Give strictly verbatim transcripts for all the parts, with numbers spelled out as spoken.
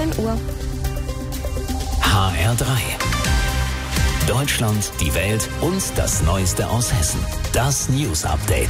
achtzehn Uhr. H R drei. Deutschland, die Welt und das Neueste aus Hessen. Das News Update.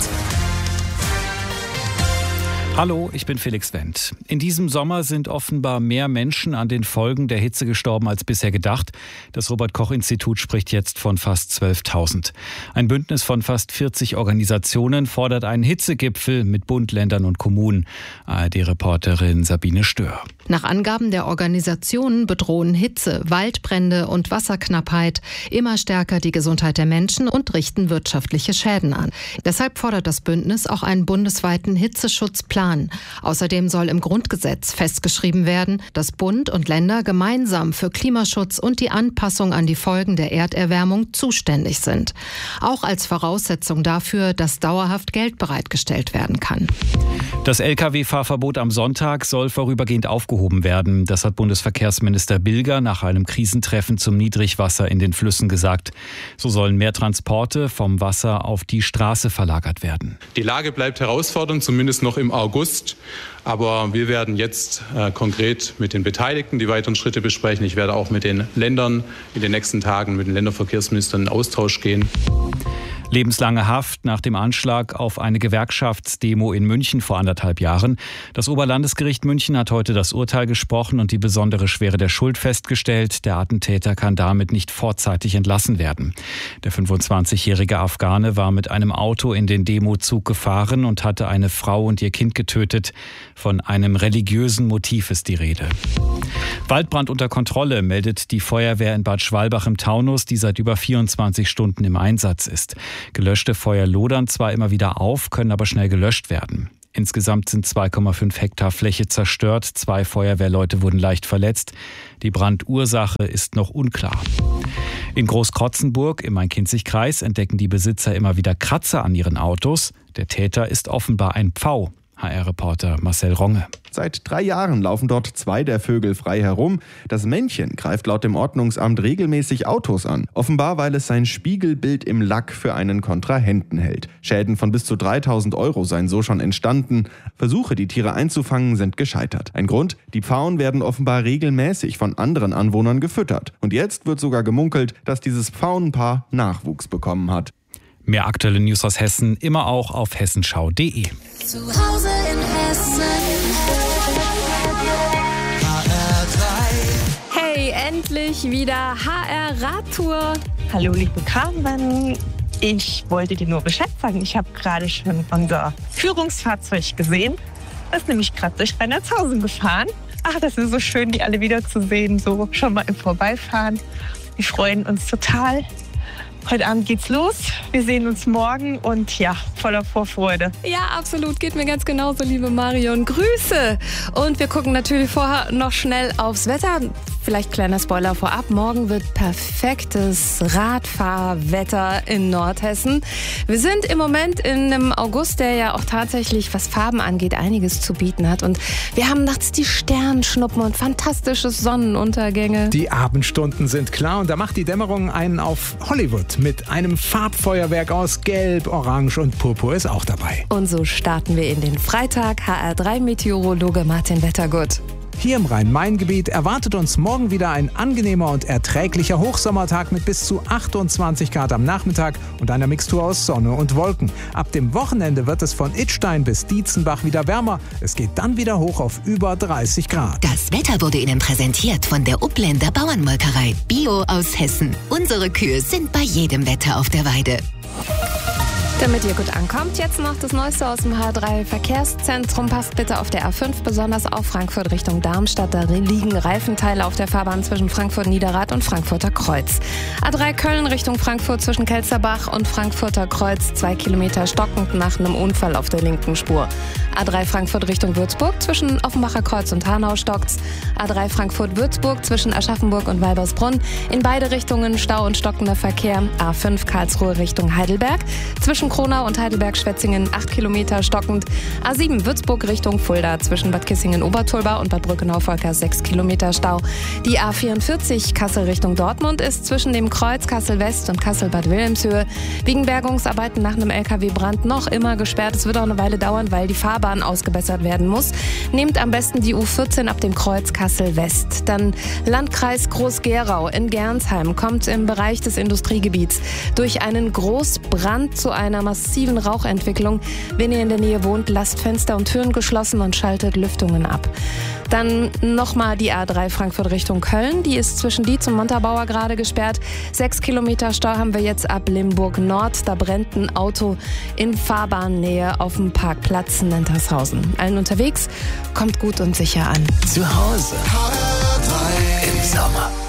Hallo, ich bin Felix Wendt. In diesem Sommer sind offenbar mehr Menschen an den Folgen der Hitze gestorben als bisher gedacht. Das Robert-Koch-Institut spricht jetzt von fast zwölftausend. Ein Bündnis von fast vierzig Organisationen fordert einen Hitzegipfel mit Bund, Ländern und Kommunen. A R D-Reporterin Sabine Stör. Nach Angaben der Organisationen bedrohen Hitze, Waldbrände und Wasserknappheit immer stärker die Gesundheit der Menschen und richten wirtschaftliche Schäden an. Deshalb fordert das Bündnis auch einen bundesweiten Hitzeschutzplan. Außerdem soll im Grundgesetz festgeschrieben werden, dass Bund und Länder gemeinsam für Klimaschutz und die Anpassung an die Folgen der Erderwärmung zuständig sind. Auch als Voraussetzung dafür, dass dauerhaft Geld bereitgestellt werden kann. Das L K W-Fahrverbot am Sonntag soll vorübergehend aufgehoben werden. Das hat Bundesverkehrsminister Bilger nach einem Krisentreffen zum Niedrigwasser in den Flüssen gesagt. So sollen mehr Transporte vom Wasser auf die Straße verlagert werden. Die Lage bleibt herausfordernd, zumindest noch im August. Aber wir werden jetzt äh, konkret mit den Beteiligten die weiteren Schritte besprechen. Ich werde auch mit den Ländern in den nächsten Tagen mit den Länderverkehrsministern in Austausch gehen. Lebenslange Haft nach dem Anschlag auf eine Gewerkschaftsdemo in München vor anderthalb Jahren. Das Oberlandesgericht München hat heute das Urteil gesprochen und die besondere Schwere der Schuld festgestellt. Der Attentäter kann damit nicht vorzeitig entlassen werden. Der fünfundzwanzigjährige Afghane war mit einem Auto in den Demozug gefahren und hatte eine Frau und ihr Kind getötet. Von einem religiösen Motiv ist die Rede. Waldbrand unter Kontrolle, meldet die Feuerwehr in Bad Schwalbach im Taunus, die seit über vierundzwanzig Stunden im Einsatz ist. Gelöschte Feuer lodern zwar immer wieder auf, können aber schnell gelöscht werden. Insgesamt sind zwei Komma fünf Hektar Fläche zerstört. Zwei Feuerwehrleute wurden leicht verletzt. Die Brandursache ist noch unklar. In Großkrotzenburg im Main-Kinzig-Kreis entdecken die Besitzer immer wieder Kratzer an ihren Autos. Der Täter ist offenbar ein Pfau. H R-Reporter Marcel Ronge. Seit drei Jahren laufen dort zwei der Vögel frei herum. Das Männchen greift laut dem Ordnungsamt regelmäßig Autos an. Offenbar, weil es sein Spiegelbild im Lack für einen Kontrahenten hält. Schäden von bis zu dreitausend Euro seien so schon entstanden. Versuche, die Tiere einzufangen, sind gescheitert. Ein Grund? Die Pfauen werden offenbar regelmäßig von anderen Anwohnern gefüttert. Und jetzt wird sogar gemunkelt, dass dieses Pfauenpaar Nachwuchs bekommen hat. Mehr aktuelle News aus Hessen immer auch auf hessenschau punkt de. Zu Hause in Hessen. H R drei. Hey, endlich wieder H R Radtour. Hallo liebe Carmen, ich wollte dir nur Bescheid sagen, ich habe gerade schon unser Führungsfahrzeug gesehen. Das ist nämlich gerade durch Rheinlandshausen gefahren. Ach, das ist so schön, die alle wiederzusehen, so schon mal im Vorbeifahren. Wir freuen uns total. Heute Abend geht's los. Wir sehen uns morgen und ja, voller Vorfreude. Ja, absolut. Geht mir ganz genauso, liebe Marion. Grüße. Und wir gucken natürlich vorher noch schnell aufs Wetter. Vielleicht kleiner Spoiler vorab. Morgen wird perfektes Radfahrwetter in Nordhessen. Wir sind im Moment in einem August, der ja auch tatsächlich, was Farben angeht, einiges zu bieten hat. Und wir haben nachts die Sternschnuppen und fantastische Sonnenuntergänge. Die Abendstunden sind klar und da macht die Dämmerung einen auf Hollywood. Mit einem Farbfeuerwerk aus Gelb, Orange und Purpur ist auch dabei. Und so starten wir in den Freitag. H R drei Meteorologe Martin Wettergut. Hier im Rhein-Main-Gebiet erwartet uns morgen wieder ein angenehmer und erträglicher Hochsommertag mit bis zu achtundzwanzig Grad am Nachmittag und einer Mixtur aus Sonne und Wolken. Ab dem Wochenende wird es von Idstein bis Dietzenbach wieder wärmer. Es geht dann wieder hoch auf über dreißig Grad. Das Wetter wurde Ihnen präsentiert von der Upländer Bauernmolkerei. Bio aus Hessen. Unsere Kühe sind bei jedem Wetter auf der Weide. Damit ihr gut ankommt, jetzt noch das Neueste aus dem H drei Verkehrszentrum. Passt bitte auf der A fünf, besonders auf Frankfurt Richtung Darmstadt. Da liegen Reifenteile auf der Fahrbahn zwischen Frankfurt-Niederrad und Frankfurter Kreuz. A drei Köln Richtung Frankfurt zwischen Kelsterbach und Frankfurter Kreuz. Zwei Kilometer stockend nach einem Unfall auf der linken Spur. A drei Frankfurt Richtung Würzburg zwischen Offenbacher Kreuz und Hanau stockt's. A drei Frankfurt-Würzburg zwischen Aschaffenburg und Weibersbrunn. In beide Richtungen Stau und stockender Verkehr. A fünf Karlsruhe Richtung Heidelberg. Zwischen Kronau und Heidelberg-Schwetzingen acht Kilometer stockend. A sieben Würzburg Richtung Fulda zwischen Bad Kissingen-Obertulba und Bad Brückenau-Volkers sechs Kilometer Stau. Die A vierundvierzig Kassel Richtung Dortmund ist zwischen dem Kreuz Kassel-West und Kassel-Bad Wilhelmshöhe wegen Bergungsarbeiten nach einem L K W-Brand noch immer gesperrt. Es wird auch eine Weile dauern, weil die Fahrbahn ausgebessert werden muss. Nehmt am besten die U vierzehn ab dem Kreuz Kassel-West. Dann Landkreis Groß-Gerau in Gernsheim kommt im Bereich des Industriegebiets durch einen Großbrand zu einer massiven Rauchentwicklung. Wenn ihr in der Nähe wohnt, lasst Fenster und Türen geschlossen und schaltet Lüftungen ab. Dann nochmal die A drei Frankfurt Richtung Köln. Die ist zwischen Dietz und Montabaur gerade gesperrt. Sechs Kilometer Stau haben wir jetzt ab Limburg Nord. Da brennt ein Auto in Fahrbahnnähe auf dem Parkplatz Nentershausen. Allen unterwegs, kommt gut und sicher an. Zu Hause im Sommer.